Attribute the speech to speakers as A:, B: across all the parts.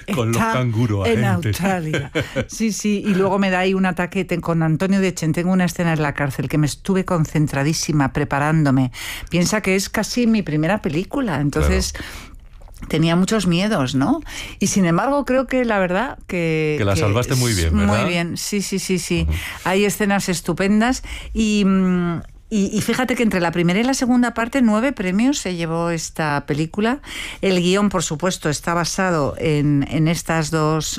A: Con los canguros
B: en
A: agentes.
B: Australia. Sí, sí, y luego me da ahí un ataque con Antonio Dechen. Tengo una escena en la cárcel que me estuve concentradísima preparándome. Piensa que es casi mi primera película, entonces... Claro. Tenía muchos miedos, ¿no? Y sin embargo creo que la verdad que
A: la salvaste muy bien, ¿verdad?
B: Muy bien, sí. Hay escenas estupendas y fíjate que entre la primera y la segunda parte 9 premios se llevó esta película. El guión, por supuesto, está basado en estas dos,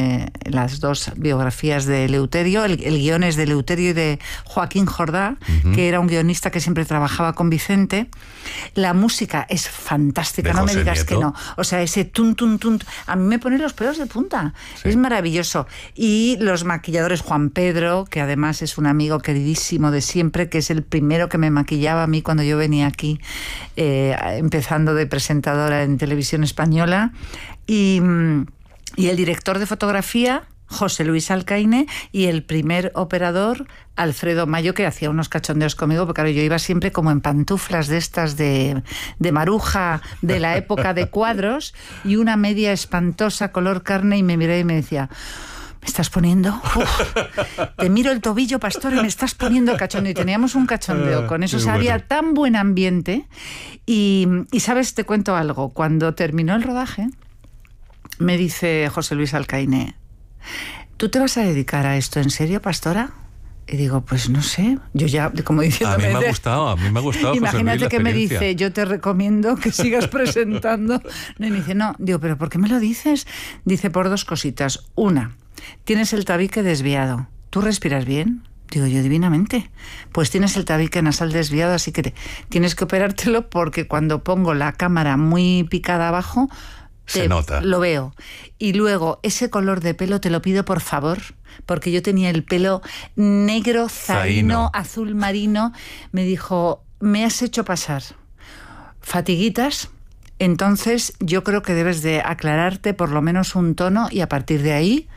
B: las dos biografías de Eleuterio. El guión es de Eleuterio y de Joaquín Jordá, que era un guionista que siempre trabajaba con Vicente. La música es fantástica, no me digas que no. O sea, ese tun, tun, tun, a mí me pone los pelos de punta. Sí. Es maravilloso. Y los maquilladores, Juan Pedro, que además es un amigo queridísimo de siempre, que es el primero que me maquillaba a mí cuando yo venía aquí, empezando de presentadora en Televisión Española, y el director de fotografía, José Luis Alcaine, y el primer operador, Alfredo Mayo, que hacía unos cachondeos conmigo, porque claro, yo iba siempre como en pantuflas de estas de maruja de la época de cuadros, y una media espantosa color carne, y me miré y me decía... ¿Me estás poniendo? Uf, te miro el tobillo, pastor, y me estás poniendo cachondo. Y teníamos un cachondeo con eso. O sea, había tan buen ambiente. Y, ¿sabes? Te cuento algo. Cuando terminó el rodaje, me dice José Luis Alcaine, ¿tú te vas a dedicar a esto en serio, pastora? Y digo, pues no sé, yo ya, como diciéndome...
A: A mí me ha gustado.
B: Imagínate
A: José
B: que me
A: Luis,
B: dice, yo te recomiendo que sigas presentando. No, y me dice, no. Digo, ¿pero por qué me lo dices? Dice, por dos cositas. Una, tienes el tabique desviado. ¿Tú respiras bien? Digo yo, divinamente. Pues tienes el tabique nasal desviado, así que tienes que operártelo, porque cuando pongo la cámara muy picada abajo...
A: Se nota.
B: Lo veo. Y luego, ese color de pelo te lo pido por favor, porque yo tenía el pelo negro, zaino, azul marino. Me dijo, me has hecho pasar fatiguitas, entonces yo creo que debes de aclararte por lo menos un tono, y a partir de ahí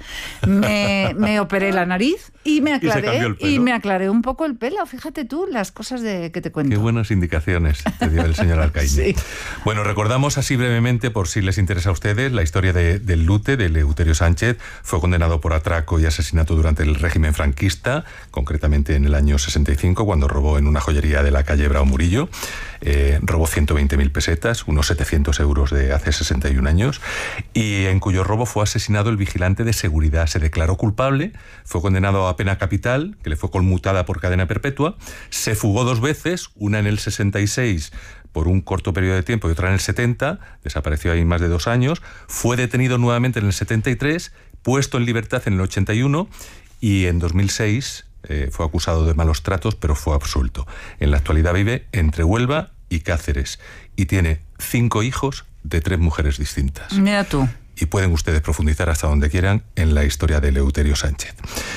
B: me operé la nariz y me aclaré un poco el pelo. Fíjate tú las cosas que te cuento.
A: Qué buenas indicaciones te dio el señor Alcaine.
B: Sí.
A: Bueno, recordamos así brevemente, por si les interesa a ustedes, la historia del Lute, de Eleuterio Sánchez. Fue condenado por atraco y asesinato durante el régimen franquista, concretamente en el año 65, cuando robó en una joyería de la calle Bravo Murillo. Robó 120.000 pesetas, unos 700 euros de hace 61 años, y en cuyo robo fue asesinado el vigilante de seguridad. Se declaró culpable, fue condenado a pena capital, que le fue conmutada por cadena perpetua. Se fugó 2 veces, una en el 66 por un corto periodo de tiempo y otra en el 70, desapareció ahí más de 2 años. Fue detenido nuevamente en el 73, puesto en libertad en el 81, y en 2006 fue acusado de malos tratos, pero fue absuelto. En la actualidad vive entre Huelva y Cáceres y tiene 5 hijos de 3 mujeres distintas.
B: Mira tú.
A: Y pueden ustedes profundizar hasta donde quieran en la historia de Eleuterio Sánchez.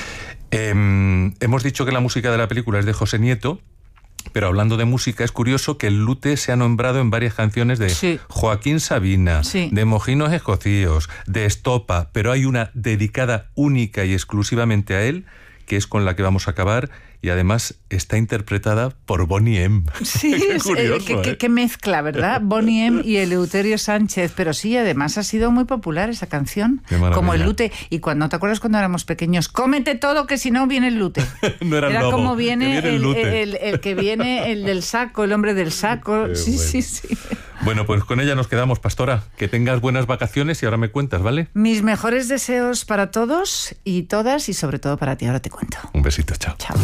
A: Hemos dicho que la música de la película es de José Nieto, pero hablando de música, es curioso que el Lute se ha nombrado en varias canciones de Joaquín Sabina, de Mojinos Escocíos, de Estopa, pero hay una dedicada única y exclusivamente a él, que es con la que vamos a acabar, y además está interpretada por Boney M.
B: Sí, qué mezcla, ¿verdad? Boney M y Eleuterio Sánchez. Pero sí, además ha sido muy popular esa canción, como el Lute. Y cuando, ¿te acuerdas cuando éramos pequeños? Cómete todo, que si no viene el Lute.
A: No era el lobo,
B: como viene
A: el Lute.
B: El que viene, el del saco, el hombre del saco. Sí.
A: Bueno, pues con ella nos quedamos, pastora. Que tengas buenas vacaciones y ahora me cuentas, ¿vale?
B: Mis mejores deseos para todos y todas, y sobre todo para ti. Ahora te cuento.
A: Un besito, chao.
B: Chao.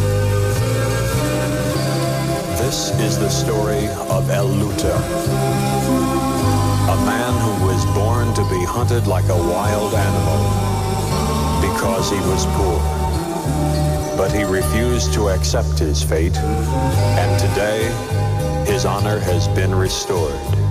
C: This is the story of El Lute, a man who was born to be hunted like a wild animal because he was poor. But he refused to accept his fate, and today his honor has been restored.